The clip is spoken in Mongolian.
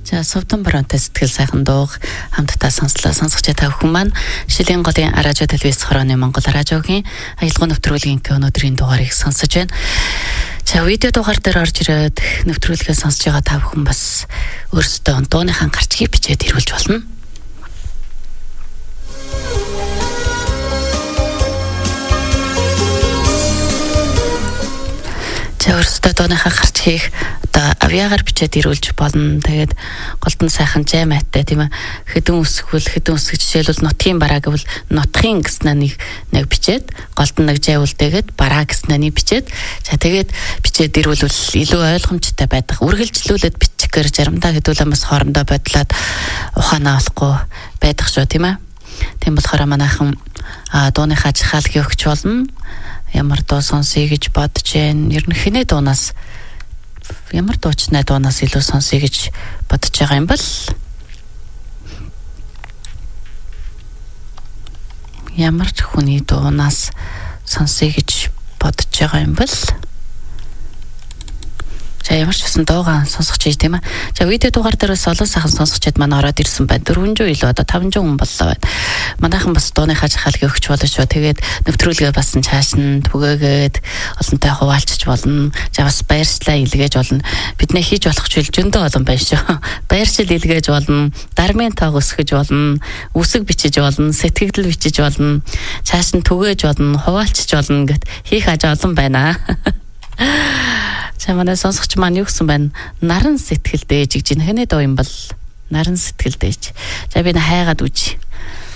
За Совдон Бронте сэтгэл сайхан дууг хамтдаа сонслоо. Сонсогч та бүхэн маань Шилийн голын радио телевиз хорооны Монгол радиогийн аялал нэвтрүүлгийн өнөөдрийн дугаарыг сонсож байна. За видео дугаар дээр орж ирээд нэвтрүүлгээ сонсож байгаа та бүхэн бас өөрсдөө дууныхаа гарчгийг бичээд ирүүлж болно. Өөрсдөө дууныхаа гарчгийг одоо авьяагаар бичээд ирүүлж болно. Тэгээд голдон сайхан жаймаатай тийм ээ. Хэдэн үсэг жишээлбэл нутгийн бараа гэвэл нутгийн гэснээр нэг бичээд голдон нэг жайвал тэгээд бараа гэснээр бичээд за тэгээд бичээд ирүүлвэл илүү ойлгомжтой байдаг. Үргэлжлүүлээд бичихээр заримдаа хэдүүлээ бас хоорондоо бодлоод ухаанаа олохгүй байдаг шүү тийм ээ. Тийм болохоор манайхан дууныхаа жихаалгийг өгч болно. Ямар дуу сонсъё гэж бодож байна. Ер нь хинэ дуунаас ямар дуучнаа дуунаас илүү сонсъё гэж бодож байгаа юм бол ямар хүний дуунаас сонсъё гэж бодож байгаа юм бол за ямар ч гэсэн дуугаа сонсох чий тийм ээ. За видео дугаар дээрээс олон сайхан сонсогчд маань ороод ирсэн байна. 400 илүү одоо 500 хүн боллоо байна. Манайхан бас дууныхаа жахалыг өгч болно шүү. Тэгээд нэвтрүүлгээ басан цааш нь түгээгээд олонтой хуваалцж болно. За бас баярчлаа илгээж болно. Биднээ хийж болох зүйл зөндөө олон байна шүү. Баяршил илгээж болно. Дармын тоог өсгөж болно. Үсэг бичиж болно. Сэтгэгдэл бичиж болно. Цааш нь түгээж болно. Хуваалцж болно гэт хийх аж олон байна. За манай сонсогч маань юу гэсэн байна? Наран сэтгэл дээж гэж хэнэ доо юм бол наран сэтгэл дээж. За би хайгаад үж.